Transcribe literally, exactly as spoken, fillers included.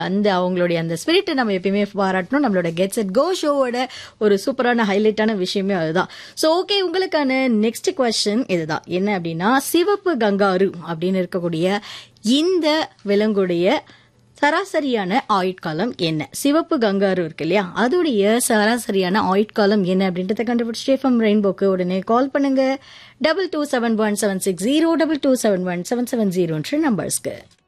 அந்த அவங்களுடைய அந்த ஸ்பிரிட்டை நம்ம எப்பயுமே பாராட்டணும். நம்மளோட கெட் செட் கோ ஷோவோட ஒரு சூப்பரான ஹைலைட்டான விஷயமே அதுதான். ஸோ ஓகே, உங்களுக்கான நெக்ஸ்ட் கொஸ்டின் இதுதான். என்ன அப்படின்னா, சிவப்பு கங்காரு அப்படின்னு இருக்கக்கூடிய இந்த விலங்குடைய சராசரியான ஆயுட்காலம் என்ன? சிவப்பு கங்காரு இருக்கு இல்லையா, அதோடைய சராசரியான ஆயுட்காலம் என்ன அப்படின்றத கண்டுபிடிச்சு எஃப்எம் ரெயின்போக்கு உடனே கால் பண்ணுங்க. Double two seven one seven six zero double two seven one seven seven ஜீரோன்ற நம்பர்ஸ்க்கு.